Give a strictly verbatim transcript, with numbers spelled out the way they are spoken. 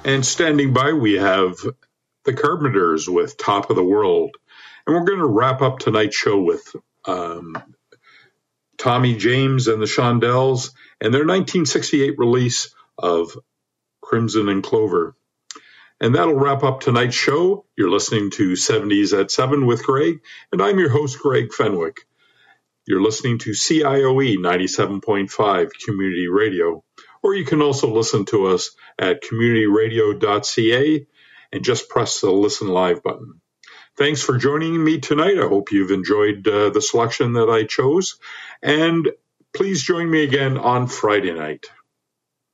And standing by, we have the Carpenters with Top of the World. And we're going to wrap up tonight's show with um, Tommy James and the Shondells and their nineteen sixty-eight release of Crimson and Clover. And that'll wrap up tonight's show. You're listening to seventies at seven with Greg, and I'm your host, Greg Fenwick. You're listening to C I O E ninety-seven point five Community Radio, or you can also listen to us at community radio dot c a and just press the Listen Live button. Thanks for joining me tonight. I hope you've enjoyed uh, the selection that I chose, and please join me again on Friday night.